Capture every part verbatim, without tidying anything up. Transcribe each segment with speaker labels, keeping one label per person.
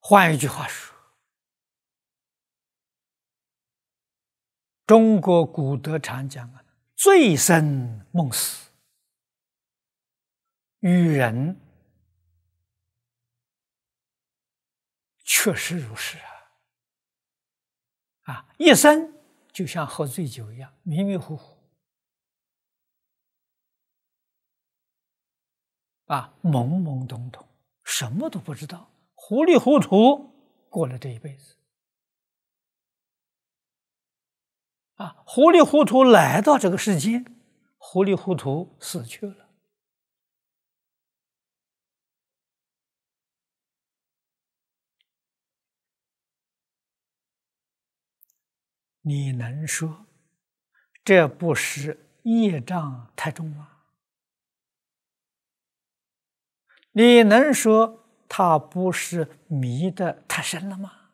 Speaker 1: 换一句话说，中国古德常讲啊，醉生梦死，与人确实如是啊！啊，一生就像喝醉酒一样，迷迷糊糊，啊，懵懵懂懂，什么都不知道，糊里糊涂过了这一辈子，啊，糊里糊涂来到这个世间，糊里糊涂死去了。你能说这不是业障太重吗？你能说他不是迷得太深了吗？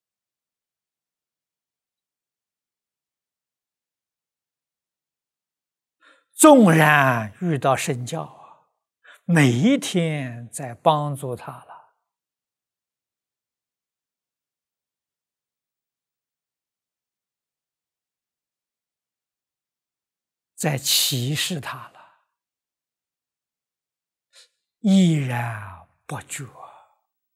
Speaker 1: 纵然遇到身教啊，每一天在帮助他了，在启示他了，依然不觉。